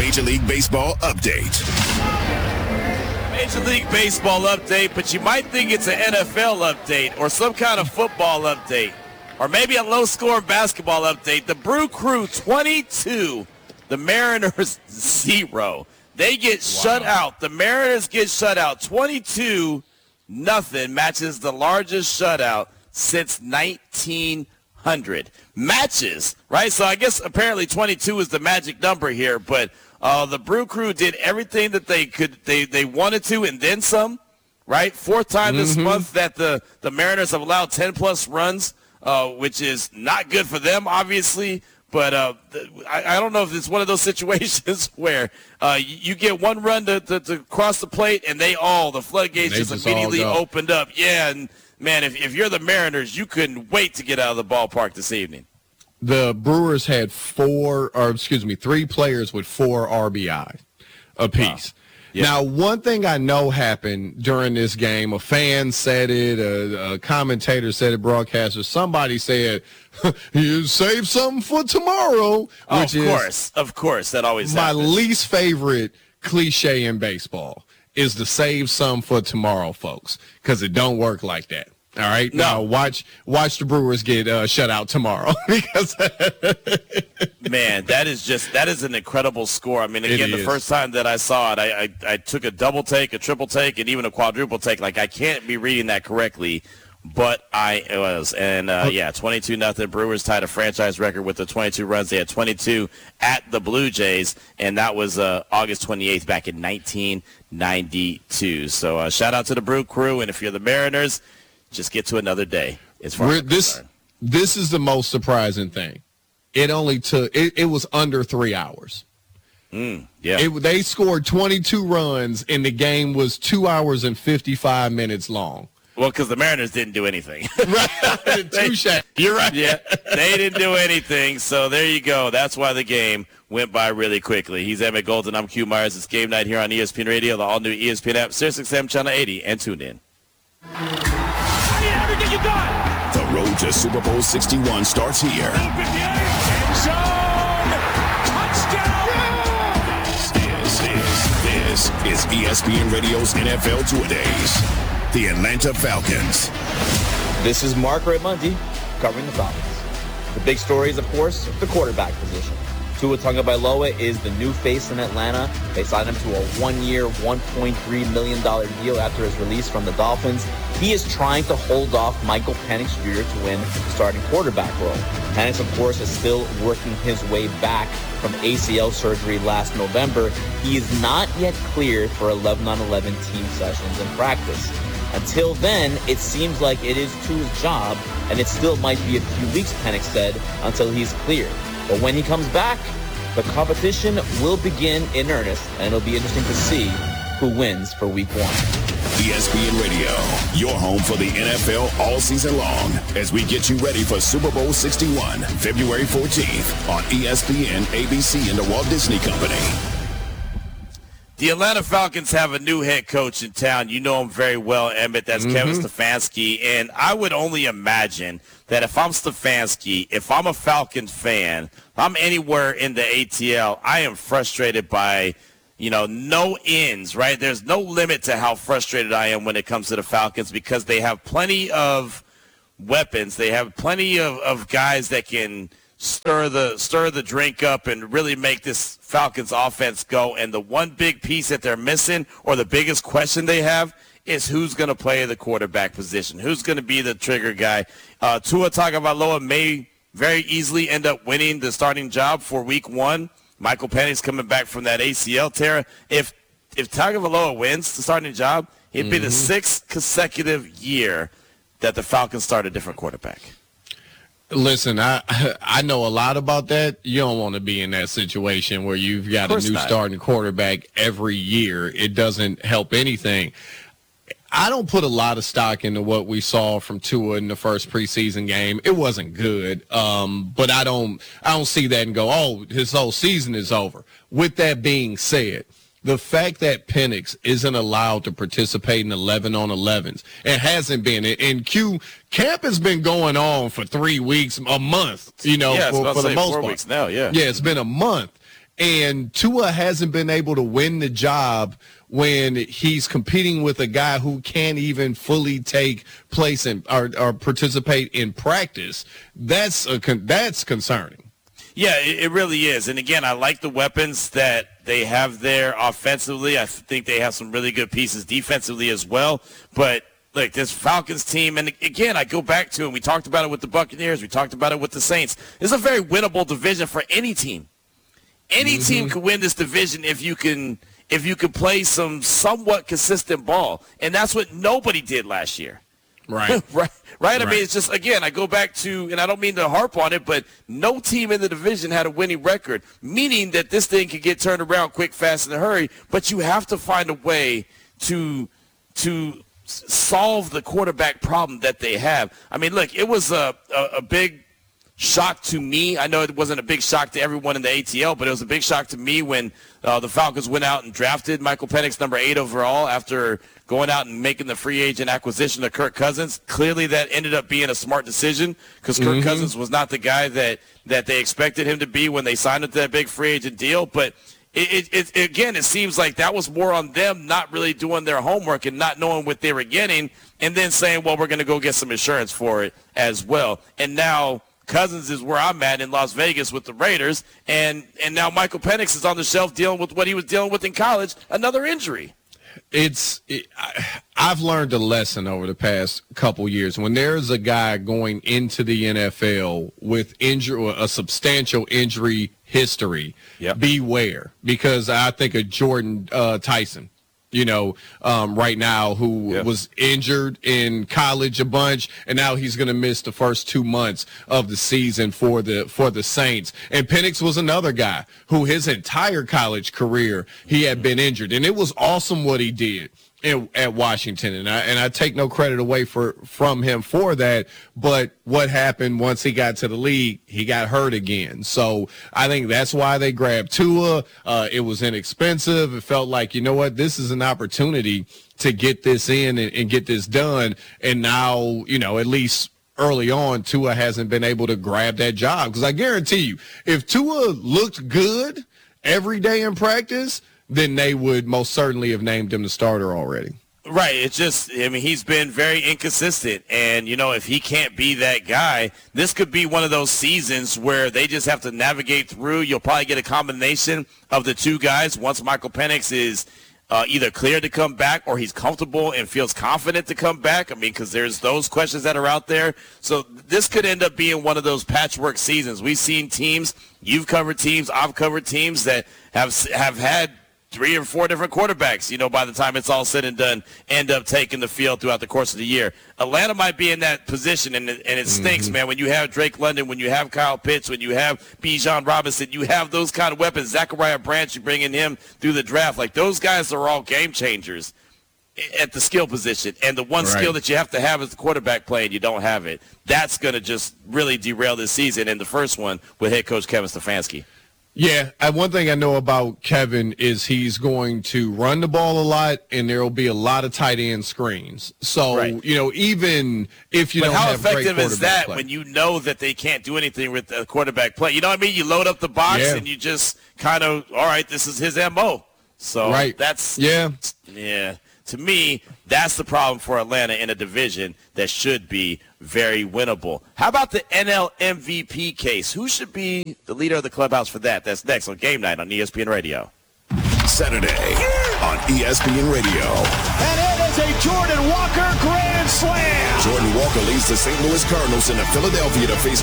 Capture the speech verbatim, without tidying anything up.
Major League Baseball update. Major League Baseball update, but you might think it's an N F L update or some kind of football update or maybe a low-scoring basketball update. The Brew Crew twenty-two, the Mariners zero. They get wow. shut out. The Mariners get shut out twenty-two nothing, matches the largest shutout since nineteen hundred. Matches, right? So I guess apparently twenty-two is the magic number here, but uh, the Brew Crew did everything that they could, they, they wanted to, and then some, right? Fourth time this mm-hmm. month that the, the Mariners have allowed ten-plus runs, uh, which is not good for them, obviously. But uh, I, I don't know if it's one of those situations where uh, you get one run to, to, to cross the plate, and they all, the floodgates just, just immediately opened up. Yeah, and, man, if, if you're the Mariners, you couldn't wait to get out of the ballpark this evening. The Brewers had four, or excuse me, three players with four R B I apiece. Wow. Yeah. Now, one thing I know happened during this game, a fan said it, a, a commentator said it, broadcaster, somebody said, you save something for tomorrow. Oh, which of course, is of course, that always my happens. least favorite cliche in baseball is to save some for tomorrow, folks, because it don't work like that. All right, no. Now watch watch the Brewers get uh, shut out tomorrow. because Man, that is just that is an incredible score. I mean, again, the first time that I saw it, I, I I took a double take, a triple take, and even a quadruple take. Like I can't be reading that correctly, but I was. And uh, yeah, twenty-two nothing. Brewers tied a franchise record with the twenty-two runs. They had twenty-two at the Blue Jays, and that was uh, August twenty-eighth back in nineteen ninety-two. So uh, shout out to the Brew Crew, and if you're the Mariners, just get to another day. As far as this, this is the most surprising thing. It only took, it, it was under three hours. Mm, yeah. It, they scored twenty-two runs, and the game was two hours and fifty-five minutes long. Well, because the Mariners didn't do anything. Right. Touche. You're right. Yeah, they didn't do anything. So there you go. That's why the game went by really quickly. He's Emmett Golden. I'm Q Myers. It's game night here on E S P N Radio, the all-new E S P N app, Sirius X M Channel eighty, and tune in. Everything you got. The road to Super Bowl sixty-one starts here. Open end zone. Touchdown. This is, this is E S P N Radio's N F L Two-A-Days. The Atlanta Falcons. This is Mark Raimondi covering the Falcons. The big story is, of course, the quarterback position. Tua Tagovailoa is the new face in Atlanta. They signed him to a one-year, one point three million dollars deal after his release from the Dolphins. He is trying to hold off Michael Penix Junior to win the starting quarterback role. Penix, of course, is still working his way back from A C L surgery last November. He is not yet cleared for eleven on eleven team sessions in practice. Until then, it seems like it is Tua's job, and it still might be a few weeks, Penix said, until he's cleared. But when he comes back, the competition will begin in earnest, and it'll be interesting to see who wins for week one. E S P N Radio, your home for the N F L all season long, as we get you ready for Super Bowl sixty-one, February fourteenth on E S P N, A B C, and the Walt Disney Company. The Atlanta Falcons have a new head coach in town. You know him very well, Emmett. That's mm-hmm. Kevin Stefanski. And I would only imagine that if I'm Stefanski, if I'm a Falcons fan, if I'm anywhere in the A T L, I am frustrated by, you know, no ends, right? There's no limit to how frustrated I am when it comes to the Falcons because they have plenty of weapons. They have plenty of, of guys that can stir the stir the drink up and really make this Falcons offense go. And the one big piece that they're missing, or the biggest question they have, is who's going to play the quarterback position. Who's going to be the trigger guy? Uh, Tua Tagovailoa may very easily end up winning the starting job for week one. Michael Penix coming back from that A C L tear. If if Tagovailoa wins the starting job, it'd be mm-hmm. the sixth consecutive year that the Falcons start a different quarterback. Listen, I I know a lot about that. You don't want to be in that situation where you've got a new not. starting quarterback every year. It doesn't help anything. I don't put a lot of stock into what we saw from Tua in the first preseason game. It wasn't good, um, but I don't I don't see that and go, oh, his whole season is over. With that being said, the fact that Penix isn't allowed to participate in eleven on elevens, it hasn't been. And Q, camp has been going on for three weeks, a month, you know, yeah, for, for the most four part. Weeks now, yeah. Yeah, it's been a month. And Tua hasn't been able to win the job when he's competing with a guy who can't even fully take place in, or, or participate in practice. That's a, that's concerning. Yeah, it, it really is. And again, I like the weapons that they have there offensively. I think they have some really good pieces defensively as well. But look, this Falcons team, and again, I go back to, and we talked about it with the Buccaneers, we talked about it with the Saints. This is a very winnable division for any team. Any mm-hmm. team can win this division if you can if you can play some somewhat consistent ball. And that's what nobody did last year. Right. right. Right. Right. I mean, it's just, again, I go back to, and I don't mean to harp on it, but no team in the division had a winning record, meaning that this thing could get turned around quick, fast, in a hurry. But you have to find a way to to solve the quarterback problem that they have. I mean, look, it was a, a, a big shock to me. I know it wasn't a big shock to everyone in the A T L, but it was a big shock to me when uh, the Falcons went out and drafted Michael Penix number eight overall after going out and making the free agent acquisition of Kirk Cousins. Clearly that ended up being a smart decision because Kirk mm-hmm. Cousins was not the guy that, that they expected him to be when they signed him to that big free agent deal. But it, it, it, again, it seems like that was more on them not really doing their homework and not knowing what they were getting and then saying, well, we're going to go get some insurance for it as well. And now Cousins is where I'm at in Las Vegas with the Raiders, and, and now Michael Penix is on the shelf dealing with what he was dealing with in college, another injury. It's it, I, I've learned a lesson over the past couple years. When there's a guy going into the N F L with injury, a substantial injury history, yep. beware, because I think of Jordan uh, Tyson. You know, um, right now, who yeah. was injured in college a bunch, and now he's going to miss the first two months of the season for the for the Saints. And Penix was another guy who his entire college career he had been injured, and it was awesome what he did in, at Washington, and I and I take no credit away for from him for that. But what happened once he got to the league? He got hurt again. So I think that's why they grabbed Tua. Uh, it was inexpensive. It felt like, you know what, this is an opportunity to get this in and, and get this done. And now, you know, at least early on, Tua hasn't been able to grab that job. Because I guarantee you, if Tua looked good every day in practice, then they would most certainly have named him the starter already. Right. It's just, I mean, he's been very inconsistent. And, you know, if he can't be that guy, this could be one of those seasons where they just have to navigate through. You'll probably get a combination of the two guys once Michael Penix is uh, either cleared to come back or he's comfortable and feels confident to come back. I mean, because there's those questions that are out there. So this could end up being one of those patchwork seasons. We've seen teams, you've covered teams, I've covered teams that have have had three or four different quarterbacks, you know, by the time it's all said and done, end up taking the field throughout the course of the year. Atlanta might be in that position, and, and it stinks, mm-hmm. man. When you have Drake London, when you have Kyle Pitts, when you have Bijan Robinson, you have those kind of weapons. Zachariah Branch, you bring in him through the draft. Like, those guys are all game changers at the skill position. And the one right. skill that you have to have is the quarterback play, and you don't have it. That's going to just really derail this season. And the first one with head coach Kevin Stefanski. Yeah, and one thing I know about Kevin is he's going to run the ball a lot, and there will be a lot of tight end screens. So, right. you know, even if you but don't have great quarterback play. But how effective is that play. when you know that they can't do anything with the quarterback play? You know what I mean? You load up the box, yeah. and you just kind of, all right, this is his M O. So right. that's, yeah. yeah. To me, that's the problem for Atlanta in a division that should be very winnable. How about the N L M V P case? Who should be the leader of the clubhouse for that? That's next on Game Night on E S P N Radio. Saturday on E S P N Radio. And it is a Jordan Walker grand slam. Jordan Walker leads the Saint Louis Cardinals into Philadelphia to face